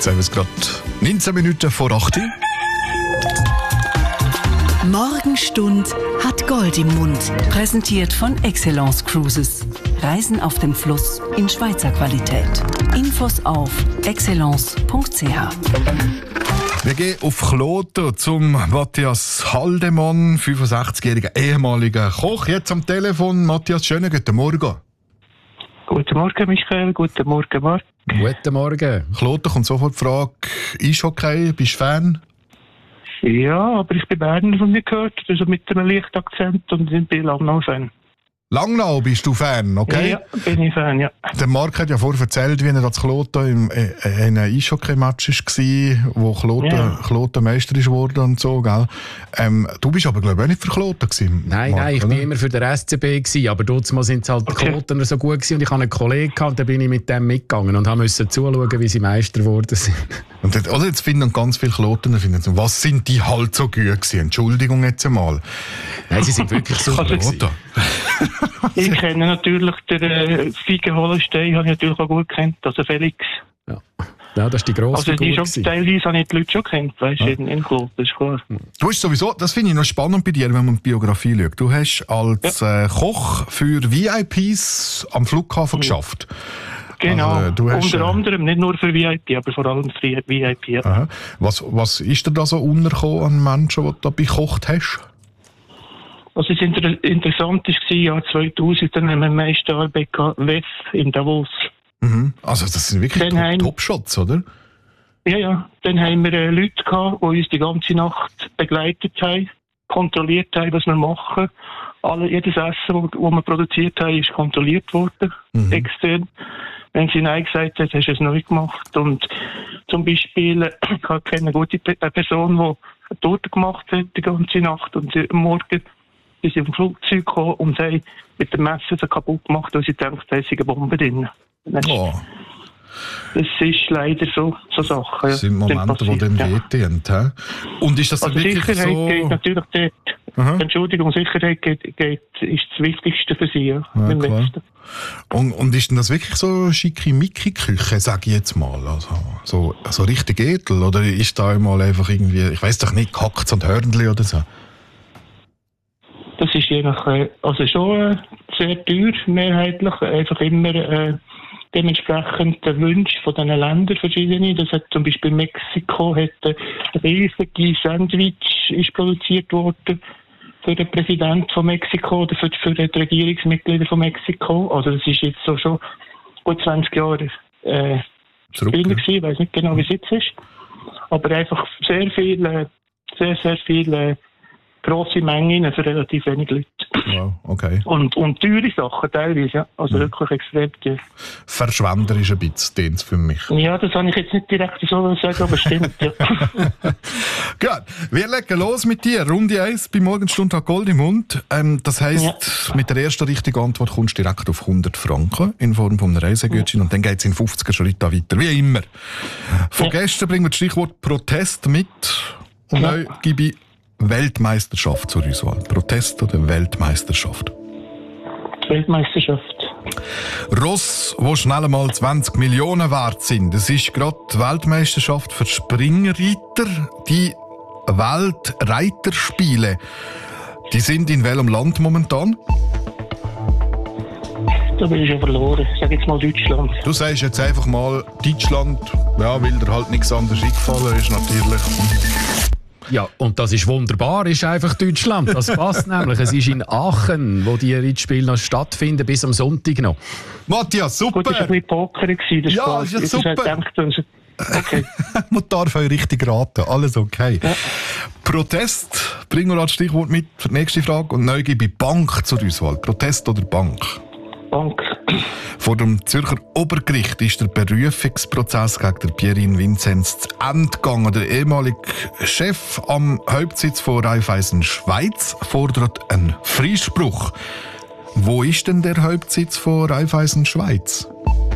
Jetzt haben wir es gerade 19 Minuten vor 8 Uhr. Morgenstund hat Gold im Mund. Präsentiert von Excellence Cruises. Reisen auf dem Fluss in Schweizer Qualität. Infos auf excellence.ch. Wir gehen auf Kloten zum Matthias Haldemann, 65-jähriger ehemaliger Koch. Jetzt am Telefon. Matthias, schönen guten Morgen. Guten Morgen, Michael. Guten Morgen, Marc. Guten Morgen. Kloten kommt sofort die Frage, Eishockey, bist du Fan? Ja, aber ich bin Berner von mir gehört, also mit einem leichten Akzent und ich bin Langnau-Fan. Langnau bist du Fan, okay? Ja, bin ich Fan, ja. Der Marc hat ja vorher erzählt, wie er als Kloten in einem Eishockey-Match war, wo Kloten Meister ist geworden und so, gell? Du bist aber, glaube ich, auch nicht für Kloten gewesen, Nein, Marc, ich oder? war immer für den SCB gewesen, aber dort sind halt die Klotener so gut gewesen und ich hatte einen Kollegen und dann bin ich mit dem mitgegangen und musste zuschauen, wie sie Meister geworden sind. Und jetzt finden ganz viele Klotener, was sind die halt so gut gewesen? Entschuldigung jetzt einmal. Nein, sie sind wirklich so gut. Ich kenne natürlich den Figen Hollenstein, habe ich natürlich auch gut gekannt, also Felix. Ja, das ist die grosse Also die Figur schon, teilweise habe ich die Leute schon gekannt, weißt du, in Kloten, das ist klar. Du hast sowieso, das finde ich noch spannend bei dir, wenn man die Biografie schaut. Du hast als Koch für VIPs am Flughafen geschafft. Genau, Also, du hast, unter anderem, nicht nur für VIP, aber vor allem für VIP. Ja. Aha. Was ist dir da so untergekommen an Menschen, die du da bekocht hast? Was interessant war, im Jahr 2000, dann haben wir Meisterarbeit gehabt, WEF in Davos. Mhm. Also das sind wirklich Top-Shots, oder? Ja. Dann haben wir Leute gehabt, die uns die ganze Nacht begleitet haben, kontrolliert haben, was wir machen. Jedes Essen, das wir produziert haben, ist kontrolliert worden, extern. Wenn sie Nein gesagt hat, hast du es neu gemacht. Und zum Beispiel, ich kenne eine gute Person, die eine Torte gemacht hat die ganze Nacht und am Morgen ist sie auf dem Flugzeug gekommen und sie haben mit dem Messer so kaputt gemacht, weil sie denkt, da ist eine Bombe drin. Oh. Das ist leider so Sachen. Das sind Momente, die dann wehtun. Ja. Und ist das also wirklich Sicherheit so... geht natürlich dort. Aha. Entschuldigung, Sicherheit ist das Wichtigste für sie. Ja, klar. Und ist denn das wirklich so schickimicki-Küche, sage ich jetzt mal? Also, so richtig edel? Oder ist da einmal einfach irgendwie, ich weiss doch nicht, gehackt und Hörnli oder so? Das ist je nach, also schon sehr teuer, mehrheitlich. Einfach immer dementsprechend der Wunsch von diesen Ländern verschiedene. Das hat zum Beispiel Mexiko, hat ein riesiges Sandwich ist produziert worden für den Präsidenten von Mexiko oder für die Regierungsmitglieder von Mexiko. Also das ist jetzt so schon gut 20 Jahre zurück. Ich weiß nicht genau, wie es jetzt ist. Aber einfach sehr viel grosse Mengen für relativ wenig Leute. Wow, okay. Und teure Sachen teilweise, ja. Also wirklich extrem teuer. Verschwenderisch ein bisschen, für mich. Ja, das habe ich jetzt nicht direkt so sagen, aber stimmt, ja. Gut, wir legen los mit dir. Runde 1 bei Morgenstunde hat Gold im Mund. Das heisst, mit der ersten richtigen Antwort kommst du direkt auf 100 Franken in Form von einem Reisegutschein und dann geht es in 50er Schritten weiter, wie immer. Von gestern bringen wir das Stichwort Protest mit und neu gebe ich Weltmeisterschaft zur Auswahl. Protest oder Weltmeisterschaft? Weltmeisterschaft. Ross, die schnell mal 20 Millionen wert sind. Das ist gerade die Weltmeisterschaft für Springreiter. Die Weltreiterspiele. Die sind in welchem Land momentan? Da bin ich schon verloren. Ich sage jetzt mal Deutschland. Du sagst jetzt einfach mal Deutschland, ja, weil dir halt nichts anderes eingefallen ist, natürlich. Ja, und das ist wunderbar, ist einfach Deutschland. Das passt nämlich. Es ist in Aachen, wo die Reitspiele noch stattfinden, bis am Sonntag noch. Matthias, super! Gut, das war ein bisschen Poker. Das ja, ist ja super. Okay. Man darf euch richtig raten, alles okay. Ja. Protest, bringen wir als Stichwort mit für die nächste Frage. Und neu gebe ich Bank zur Auswahl. Protest oder Bank? Bank. Vor dem Zürcher Obergericht ist der Berufungsprozess gegen Pierin Vinzenz zu Ende gegangen. Der ehemalige Chef am Hauptsitz von Raiffeisen Schweiz fordert einen Freispruch. Wo ist denn der Hauptsitz von Raiffeisen Schweiz?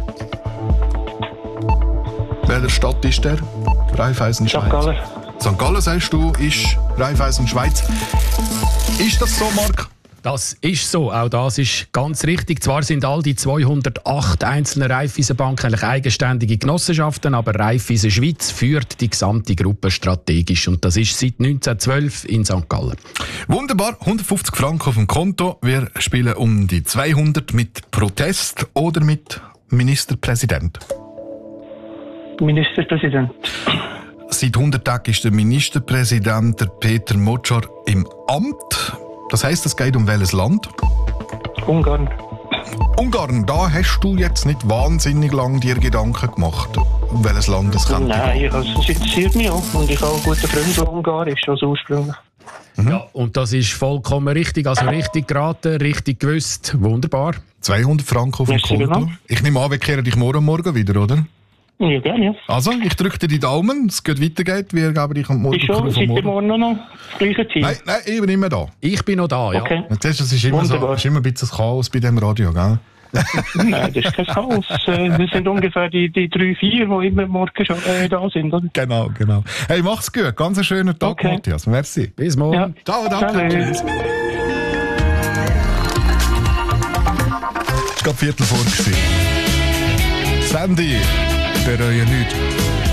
Welcher Stadt ist der? Raiffeisen Schweiz. St. Gallen. St. Gallen, sagst du, ist Raiffeisen Schweiz. Ist das so, Marc? Das ist so, auch das ist ganz richtig. Zwar sind all die 208 einzelnen Raiffeisenbanken eigentlich eigenständige Genossenschaften, aber Raiffeisen Schweiz führt die gesamte Gruppe strategisch und das ist seit 1912 in St. Gallen. Wunderbar, 150 Franken auf dem Konto. Wir spielen um die 200 mit Protest oder mit Ministerpräsident. Ministerpräsident. Seit 100 Tagen ist der Ministerpräsident, der Peter Motschar, im Amt. Das heisst, es geht um welches Land? Ungarn. Ungarn, da hast du jetzt nicht wahnsinnig lang dir Gedanken gemacht, um welches Land es könnte. Nein, also, es interessiert mich auch. Und ich habe einen guten Freund, der Ungarisch ist, also ursprünglich. Ja, und das ist vollkommen richtig, also richtig geraten, richtig gewusst. Wunderbar. 200 Franken auf dem Merci Konto. genau. Ich nehme an, wir kehren dich morgen wieder, oder? Ja, gerne, ja. Also, ich drücke dir die Daumen, es geht weitergeht. Wir geben dich am Morgen. Ist schon, seid ihr morgen noch das gleiche Ziel? Nein, ich bin nicht mehr da. Ich bin noch da, ja. Okay. Jetzt ist es immer ein bisschen Chaos bei dem Radio, gell? Nein, das ist kein Chaos. Das sind ungefähr die 3, 4, die immer morgen schon da sind, oder? Genau. Hey, mach's gut. Ganz einen schönen Tag, Okay. Matthias. Merci. Bis morgen. Ja. Ciao, danke. Salut. Tschüss. Es war 15:15. Sandy, bereue nichts.